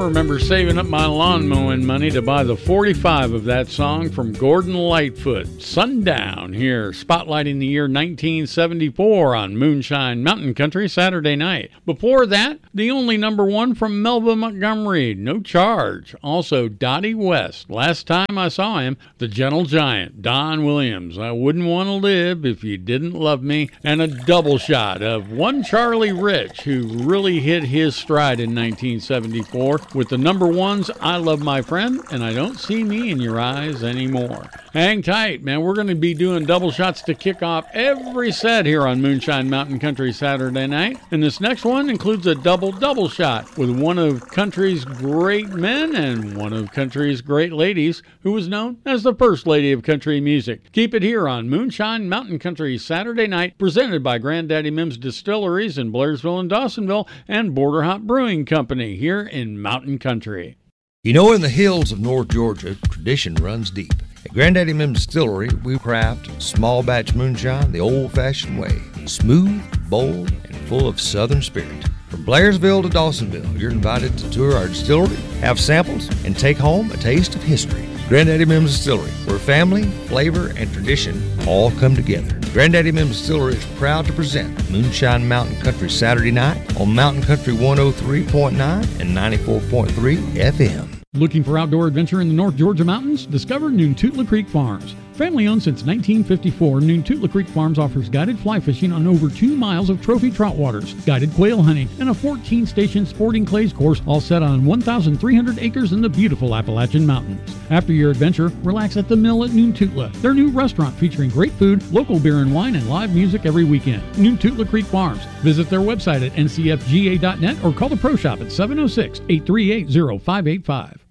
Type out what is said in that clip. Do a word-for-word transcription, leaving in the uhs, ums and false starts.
remember saving up my lawn mowing money to buy the forty-five of that song from Gordon Lightfoot, Sundown, here, spotlighting the year nineteen seventy-four on Moonshine Mountain Country Saturday night. Before that, the only number one from Melba Montgomery, No Charge. Also, Dottie West, Last Time I Saw Him, The Gentle Giant, Don Williams, I Wouldn't Want to Live If You Didn't Love Me, and a double shot of one Charlie Rich, who really hit his stride in nineteen seventy-four with the number ones, I Love My Friend and I Don't See Me in Your Eyes Anymore. Hang tight, man. We're going to be doing double shots to kick off every set here on Moonshine Mountain Country Saturday night. And this next one includes a double-double shot with one of country's great men and one of country's great ladies, who was known as the First Lady of Country Music. Keep it here on Moonshine Mountain Country Saturday night, presented by Granddaddy Mim's Distilleries in Blairsville and Dawsonville and Border Hop Brewing Company here in Mountain Country. You know, in the hills of North Georgia, tradition runs deep. At Granddaddy Mim's Distillery, we craft small batch moonshine the old-fashioned way. Smooth, bold, and full of southern spirit. From Blairsville to Dawsonville, you're invited to tour our distillery, have samples, and take home a taste of history. Granddaddy Mim's Distillery, where family, flavor, and tradition all come together. Granddaddy Mim's Distillery is proud to present Moonshine Mountain Country Saturday night on Mountain Country one oh three point nine and ninety-four point three F M. Looking for outdoor adventure in the North Georgia mountains? Discover Noontutla Creek Farms. Family owned since nineteen fifty-four, Noontutla Creek Farms offers guided fly fishing on over two miles of trophy trout waters, guided quail hunting, and a fourteen station sporting clays course, all set on one thousand three hundred acres in the beautiful Appalachian Mountains. After your adventure, relax at the Mill at Noontutla, their new restaurant featuring great food, local beer and wine, and live music every weekend. Noontutla Creek Farms. Visit their website at N C F G A dot net or call the Pro Shop at seven oh six, eight three eight, oh five eight five.